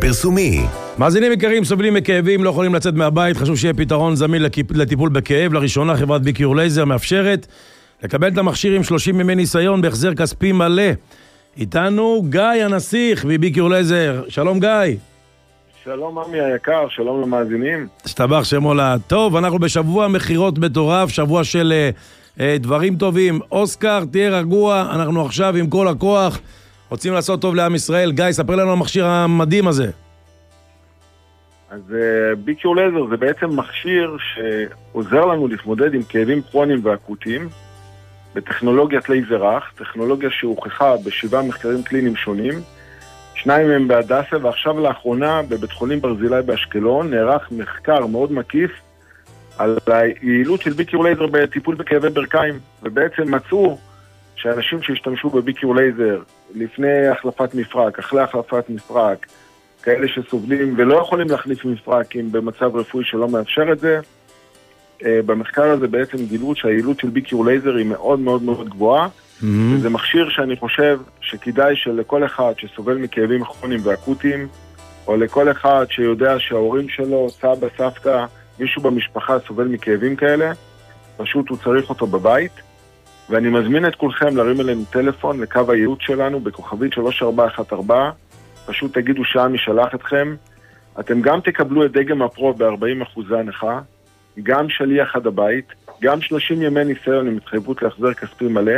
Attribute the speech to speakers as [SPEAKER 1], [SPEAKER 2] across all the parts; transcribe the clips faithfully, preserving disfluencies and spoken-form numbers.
[SPEAKER 1] פרסומי.
[SPEAKER 2] מאזינים יקרים, סובלים מכאבים, לא יכולים לצאת מהבית, חשוב שיהיה פתרון זמין לטיפול בכאב. לראשונה חברת ביקיור לייזר מאפשרת לקבל את המכשיר עם שלושים ימי ניסיון בהחזר כספי מלא. איתנו גיא הנסיך מביקיור לייזר. שלום גיא.
[SPEAKER 3] שלום עמי היקר, שלום למאזינים.
[SPEAKER 2] שתבח שמולה. טוב, אנחנו בשבוע מחירות מטורף, שבוע של uh, uh, דברים טובים. אוסקר, תהיה רגוע, אנחנו עכשיו עם כל הכוח רוצים לעשות טוב לעם ישראל. גיא, ספר לנו על המכשיר המדהים הזה.
[SPEAKER 3] אז uh, ביקיור לייזר זה בעצם מכשיר שעוזר לנו להתמודד עם כאבים כרוניים ואקוטיים בטכנולוגיית לייזר אח, טכנולוגיה שהוכחה בשבעה מחקרים קליניים שונים. שניים הם בהדסה, ועכשיו לאחרונה בבית חולים ברזילי באשקלון נערך מחקר מאוד מקיף על היעילות של ביקיור לייזר בטיפול בכאבי ברכיים, ובעצם מצאו שאנשים שהשתמשו בביקיור לייזר לפני החלפת מפרק, אחרי החלפת מפרק, כאלה שסובלים ולא יכולים להחליף מפרקים במצב רפואי שלא מאפשר את זה, במחקר הזה בעצם גילו שהיעילות של ביקיור לייזר היא מאוד מאוד מאוד גבוהה. Mm-hmm. זה מכשיר שאני חושב שכדאי שלכל אחד שסובל מכאבים כרוניים ואקוטיים, או לכל אחד שיודע שההורים שלו, סבא, סבתא, מישהו במשפחה סובל מכאבים כאלה, פשוט הוא צריך אותו בבית. ואני מזמין את כולכם להרים אלינו טלפון לקו הייעוץ שלנו בכוכבית שלוש ארבע אחת ארבע, פשוט תגידו שעמי שלח אתכם. אתם גם תקבלו את דגם הפרו ב-ארבעים אחוז הנחה, גם שליח עד הבית, גם שלושים ימי ניסיון עם התחייבות להחזר כספי מלא,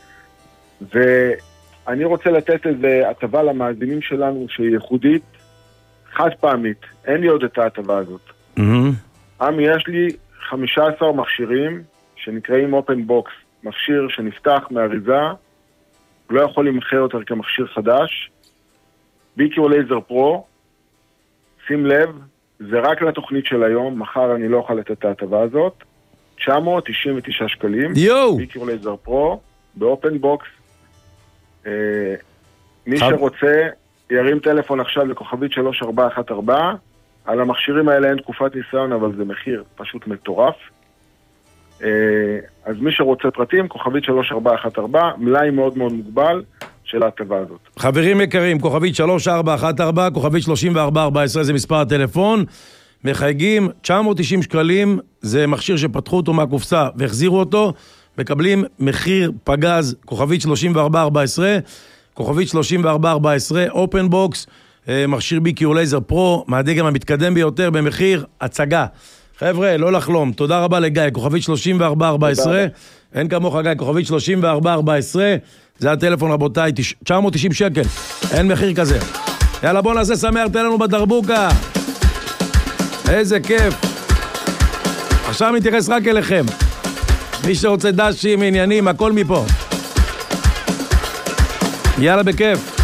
[SPEAKER 3] ואני רוצה לתת איזה הטבה למאזינים שלנו שהיא ייחודית, חד פעמית, אין לי עוד את ההטבה הזאת. Mm-hmm. עמי, יש לי חמישה עשר מכשירים שנקראים אופן בוקס, מכשיר שנפתח מאריזה, לא יכול למחר יותר כמכשיר חדש, ביקיור לייזר פרו, שים לב, זה רק לתוכנית של היום, מחר אני לא אוכל לתת את ההטבה הזאת, תשע מאות תשעים ותשעה שקלים,
[SPEAKER 2] יו!
[SPEAKER 3] ביקיור לייזר פרו, באופן בוקס, אה, מי חב... שרוצה ירים טלפון עכשיו לכוכבית שלוש ארבע אחת ארבע, על המכשירים האלה אין תקופת ניסיון, אבל זה מחיר פשוט מטורף, אה, אז מי שרוצה פרטים, כוכבית שלוש ארבע אחת ארבע, מלאי מאוד מאוד מוגבל, של ההטבה הזאת.
[SPEAKER 2] חברים יקרים, כוכבית שלוש ארבע אחת ארבע, כוכבית שלושים וארבע ארבע עשרה זה מספר הטלפון, מחייגים תשע מאות תשעים שקלים, זה מכשיר שפתחו אותו מהקופסה והחזירו אותו, מקבלים מחיר פגז, כוכבית שלושים וארבע ארבע עשרה, כוכבית שלושים וארבע ארבע עשרה, אופן בוקס, מכשיר ביקיור לייזר פרו, מהדגם המתקדם ביותר במחיר הצגה. חבר'ה, לא לחלום, תודה רבה לגיא, כוכבית שלושים וארבע ארבע עשרה, אין כמוך גיא, כוכבית שלושים וארבע ארבע עשרה, זה הטלפון רבותיי, תשע מאות תשעים שקל, אין מחיר כזה. יאללה בוא נעשה סמר, תן לנו בדרבוקה. איזה כיף. עכשיו נתייחס רק אליכם. מי שרוצה דשים, עניינים, הכל מפה. יאללה בכיף.